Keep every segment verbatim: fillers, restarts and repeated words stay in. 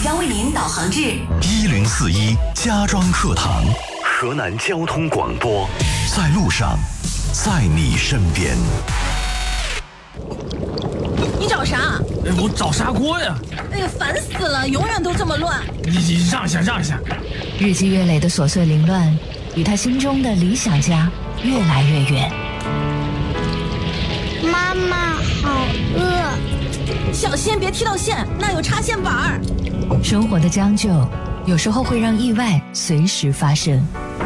将为您导航至一零四一家装课堂，河南交通广播，在路上，在你身边。 你找啥？ 哎，我找砂锅呀！ 哎呀，烦死了，永远都这么乱。 你你让一下，让一下。 日积月累的琐碎凌乱，与他心中的理想家越来越远。 妈妈好饿。 小心别踢到线，那有插线板儿。 生活的将就，有时候会让意外随时发生。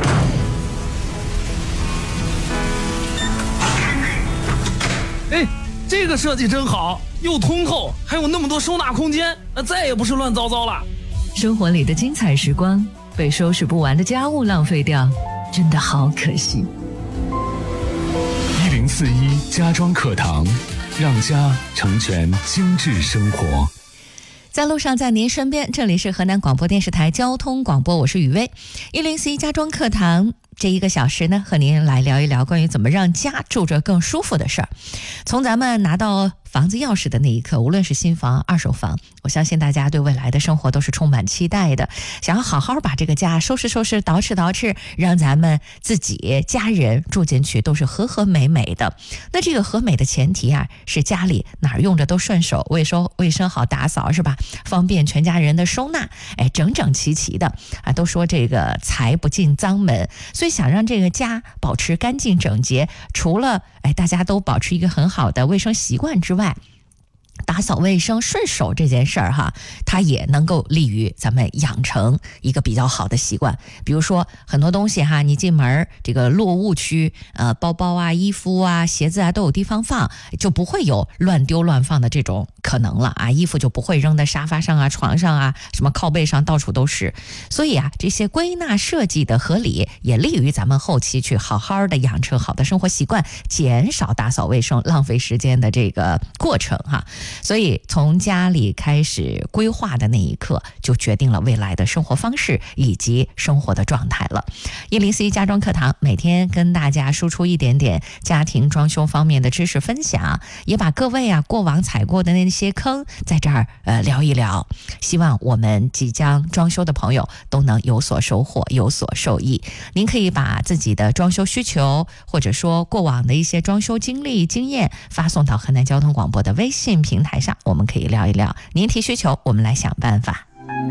哎，这个设计真好，又通透，还有那么多收纳空间，那再也不是乱糟糟了。 生活里的精彩时光，被收拾不完的家务浪费掉，真的好可惜。 一零四一家装课堂，让家成全精致生活。 在路上，在您身边，这里是河南广播电视台交通广播，我是雨薇。一零四一家装课堂，这一个小时呢，和您来聊一聊关于怎么让家住着更舒服的事儿。从咱们拿到房子钥匙的那一刻，无论是新房、二手房，我相信大家对未来的生活都是充满期待的，想要好好把这个家收拾收拾、捯饬捯饬，让咱们自己家人住进去都是和和美美的。那这个和美的前提啊，是家里哪儿用着都顺手，卫生卫生好打扫是吧？方便全家人的收纳，哎，整整齐齐的啊。都说这个财不进脏门，所以想让这个家保持干净整洁，除了哎大家都保持一个很好的卫生习惯之外，打扫卫生顺手这件事儿哈，它也能够利于咱们养成一个比较好的习惯。比如说很多东西哈，你进门这个落物区，呃，包包啊、衣服啊、鞋子啊都有地方放，就不会有乱丢乱放的这种可能了啊。衣服就不会扔在沙发上啊、床上啊、什么靠背上，到处都是。所以啊，这些归纳设计的合理，也利于咱们后期去好好的养成好的生活习惯，减少打扫卫生浪费时间的这个过程哈。所以从家里开始规划的那一刻，就决定了未来的生活方式以及生活的状态了。一零四一家装课堂每天跟大家输出一点点家庭装修方面的知识分享，也把各位啊过往踩过的那些坑在这儿呃聊一聊。希望我们即将装修的朋友都能有所收获，有所受益。您可以把自己的装修需求，或者说过往的一些装修经历经验发送到河南交通广播的微信平台上，我们可以聊一聊。您提需求，我们来想办法。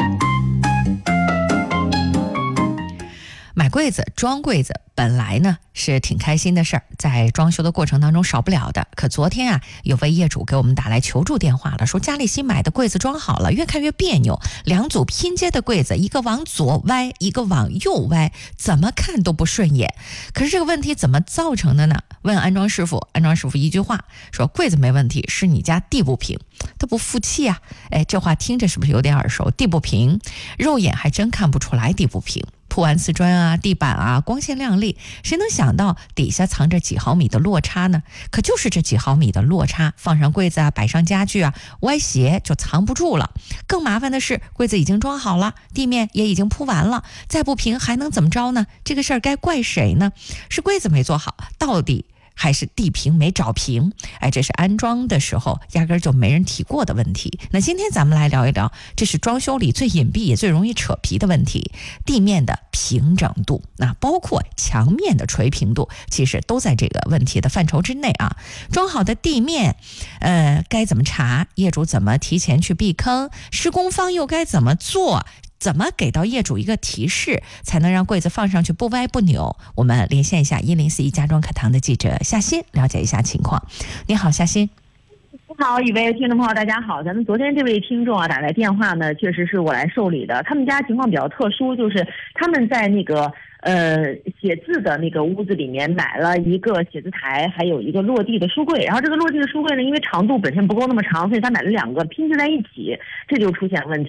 买柜子、装柜子本来呢是挺开心的事儿，在装修的过程当中少不了的。可昨天啊，有位业主给我们打来求助电话了，说家里新买的柜子装好了，越看越别扭，两组拼接的柜子，一个往左歪，一个往右歪，怎么看都不顺眼。可是这个问题怎么造成的呢？问安装师傅，安装师傅一句话说柜子没问题，是你家地不平。他不服气啊！哎，这话听着是不是有点耳熟？地不平，肉眼还真看不出来地不平。铺完瓷砖啊，地板啊，光鲜亮丽，谁能想到底下藏着几毫米的落差呢？可就是这几毫米的落差，放上柜子啊，摆上家具啊，歪斜就藏不住了。更麻烦的是，柜子已经装好了，地面也已经铺完了，再不平还能怎么着呢？这个事儿该怪谁呢？是柜子没做好，到底还是地平没找平？哎，这是安装的时候压根儿就没人提过的问题。那今天咱们来聊一聊，这是装修里最隐蔽也最容易扯皮的问题，地面的平整度，那包括墙面的垂平度，其实都在这个问题的范畴之内啊。装好的地面，呃，该怎么查？业主怎么提前去避坑？施工方又该怎么做？怎么给到业主一个提示，才能让柜子放上去不歪不扭？我们连线一下一零四一家装课堂的记者夏欣，了解一下情况。你好，夏欣。 你好，一位听众朋友，大家好。咱们昨天这位听众啊打来电话呢，确实是我来受理的。他们家情况比较特殊，就是他们在那个呃写字的那个屋子里面买了一个写字台，还有一个落地的书柜。然后这个落地的书柜呢，因为长度本身不够那么长，所以他买了两个拼接在一起，这就出现问题。